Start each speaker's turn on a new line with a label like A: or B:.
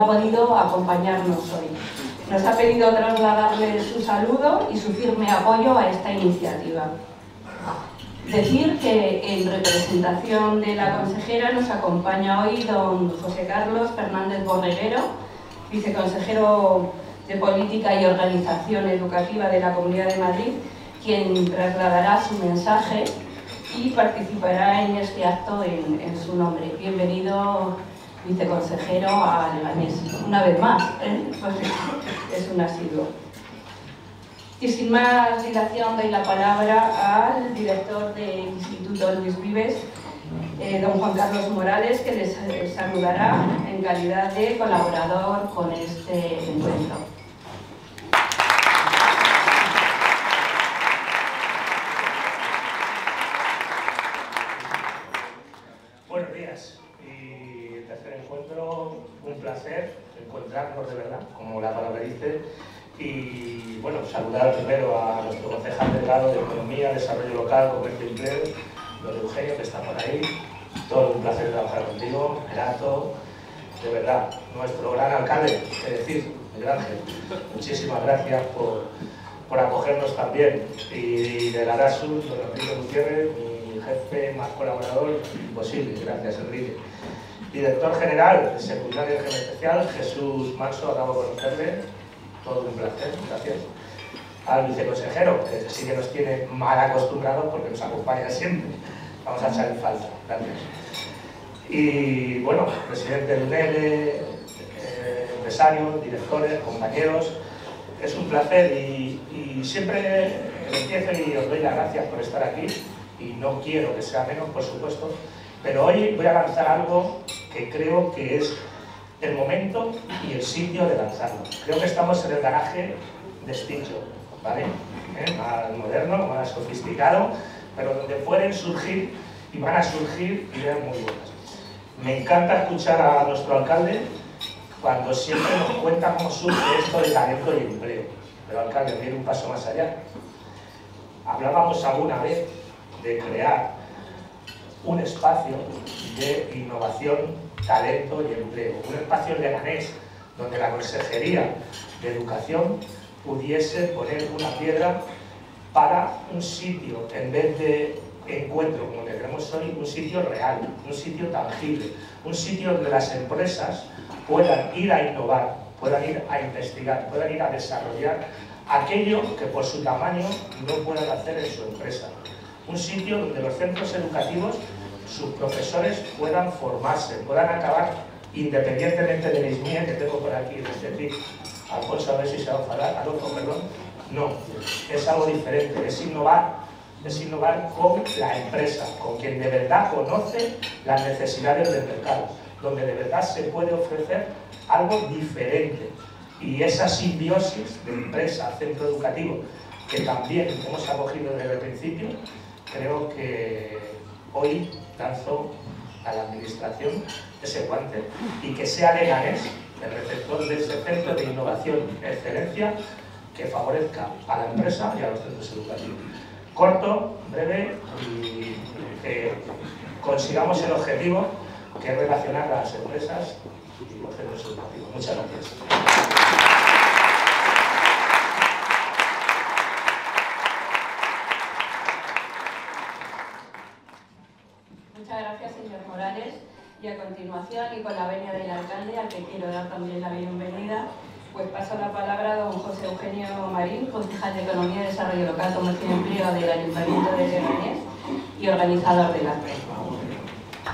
A: ha podido acompañarnos hoy. Nos ha pedido trasladarle su saludo y su firme apoyo a esta iniciativa. Decir que en representación de la consejera nos acompaña hoy don José Carlos Fernández Borreguero, viceconsejero de Política y Organización Educativa de la Comunidad de Madrid, quien trasladará su mensaje y participará en este acto en su nombre. Bienvenido, viceconsejero, a Leganés. Una vez más, pues es un asiduo. Y sin más dilación doy la palabra al director del Instituto Luis Vives, don Juan Carlos Morales, que les saludará en calidad de colaborador con este encuentro.
B: Buenos días y tercer encuentro, un placer encontrarnos de verdad, como la palabra dice, y bueno, saludar primero a nuestro concejal delegado de Economía, Desarrollo Local, Comercio y Empleo, don Eugenio, que está por ahí. Todo un placer trabajar contigo, Erato, de verdad, nuestro gran alcalde, es decir, Miguel Ángel, muchísimas gracias por acogernos también, y de la DASUS, don Enrique Gutiérrez, mi jefe más colaborador imposible, gracias Enrique. Director general de Seguridad y Régimen Especial, Jesús Manso, acabo de conocerle, todo un placer, gracias. Al viceconsejero, que sí que nos tiene mal acostumbrados porque nos acompaña siempre, vamos a echar en falta, gracias. Y bueno, presidente del UNELE, empresarios, directores, compañeros, es un placer y siempre empiezo y os doy las gracias por estar aquí. Y no quiero que sea menos, por supuesto, pero hoy voy a lanzar algo que creo que es el momento y el sitio de lanzarlo. Creo que estamos en el garaje de Stincho, ¿vale? Más moderno, más sofisticado, pero donde pueden surgir y van a surgir ideas muy buenas. Me encanta escuchar a nuestro alcalde cuando siempre nos cuenta cómo surge esto de talento y empleo. Pero alcalde, viene un paso más allá. Hablábamos alguna vez de crear un espacio de innovación, talento y empleo. Un espacio en Leganés donde la Consejería de Educación pudiese poner una piedra para un sitio, en vez de encuentro como que tenemos hoy, un sitio real, un sitio tangible, un sitio donde las empresas puedan ir a innovar, puedan ir a investigar, puedan ir a desarrollar aquello que por su tamaño no puedan hacer en su empresa. Un sitio donde los centros educativos, sus profesores puedan formarse, puedan acabar, independientemente de la ismía que tengo por aquí, es decir, Alfonso, a ver si se va a enfadar, Alonso, perdón, no, es algo diferente, es innovar con la empresa, con quien de verdad conoce las necesidades del mercado, donde de verdad se puede ofrecer algo diferente. Y esa simbiosis de empresa, centro educativo, que también hemos acogido desde el principio, creo que hoy lanzo a la administración ese guante y que sea Leganés el receptor de ese centro de innovación y excelencia que favorezca a la empresa y a los centros educativos. Corto, breve y que consigamos el objetivo que es relacionar a las empresas y los centros educativos. Muchas gracias.
A: Muchas gracias, señor Morales. Y a continuación, y con la venia del alcalde, al que quiero dar también la bienvenida, pues paso la palabra a don José Eugenio Marín, concejal de Economía y Desarrollo Local, Comercio y Empleo del Ayuntamiento de Leganés y organizador del acto.